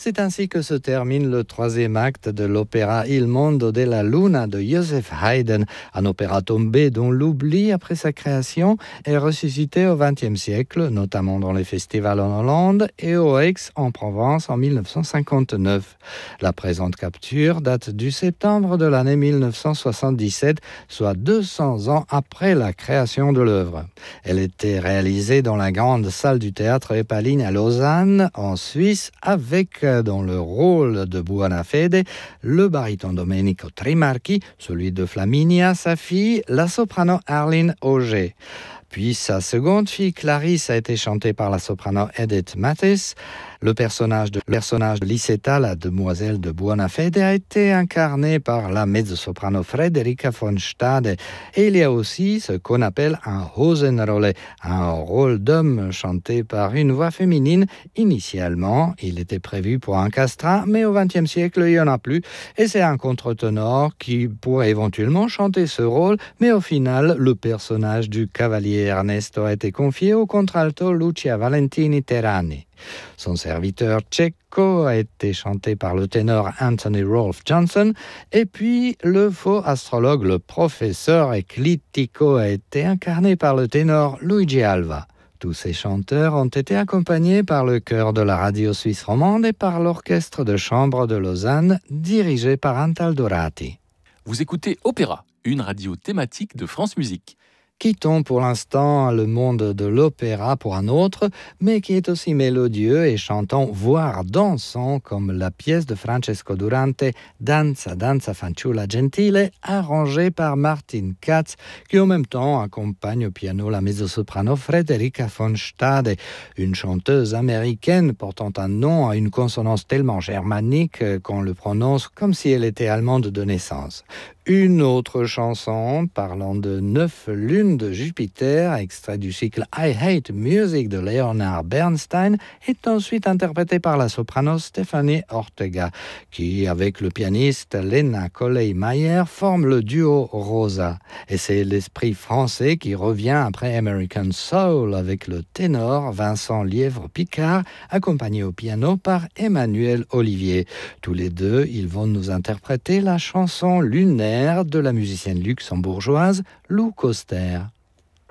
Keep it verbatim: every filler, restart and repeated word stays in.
c'est ainsi que se termine le troisième acte de l'opéra Il Mondo della Luna de Joseph Haydn, un opéra tombé dont l'oubli après sa création est ressuscité au vingtième siècle, notamment dans les festivals en Hollande et au Aix en Provence en dix-neuf cent cinquante-neuf. La présente capture date du septembre de l'année dix-neuf cent soixante-dix-sept, soit deux cents ans après la création de l'œuvre. Elle était réalisée dans la grande salle du théâtre Epaline à Lausanne, en Suisse, avec dans le rôle de Buonafede le baryton Domenico Trimarchi, celui de Flaminia, sa fille, la soprano Arline Auger. Puis sa seconde fille, Clarisse, a été chantée par la soprano Edith Mathis. Le personnage de, le personnage de Lisetta, la demoiselle de Buonafede, a été incarné par la mezzo-soprano Frederica von Stade. Et il y a aussi ce qu'on appelle un Hosenrolle, un rôle d'homme chanté par une voix féminine. Initialement, il était prévu pour un castrat, mais au vingtième siècle, il n'y en a plus. Et c'est un contre-ténor qui pourrait éventuellement chanter ce rôle, mais au final, le personnage du cavalier Ernesto a été confié au contralto Lucia Valentini Terrani. Son serviteur Cecco a été chanté par le ténor Anthony Rolfe Johnson, et puis le faux astrologue, le professeur Eclittico, a été incarné par le ténor Luigi Alva. Tous ces chanteurs ont été accompagnés par le chœur de la radio suisse romande et par l'orchestre de chambre de Lausanne, dirigé par Antal Dorati. Vous écoutez Opéra, une radio thématique de France Musique. Quittons pour l'instant le monde de l'opéra pour un autre, mais qui est aussi mélodieux et chantant, voire dansant, comme la pièce de Francesco Durante, Danza, Danza Fanciulla Gentile, arrangée par Martin Katz, qui en même temps accompagne au piano la mezzo-soprano Frederica von Stade, une chanteuse américaine portant un nom à une consonance tellement germanique qu'on le prononce comme si elle était allemande de naissance. Une autre chanson parlant de neuf lunes de Jupiter, extrait du cycle I Hate Music de Leonard Bernstein, est ensuite interprétée par la soprano Stephanie Ortega, qui, avec le pianiste Lena Colley-Mayer, forme le duo Rosa. Et c'est l'esprit français qui revient après American Soul avec le ténor Vincent Lièvre-Picard, accompagné au piano par Emmanuel Olivier. Tous les deux, ils vont nous interpréter la chanson lunaire de la musicienne luxembourgeoise Lou Coster.